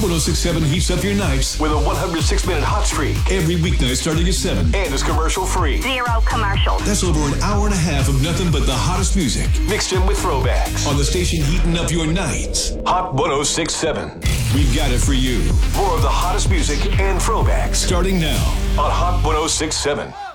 1067 heats up your nights with a 106-minute hot streak every weeknight starting at 7. and is commercial-free. Zero commercials. That's over an hour and a half of nothing but the hottest music Mixed in with throwbacks. on the station heating up your nights. Hot 1067. We've got it for you. More of the hottest music and throwbacks Starting now. on Hot 1067.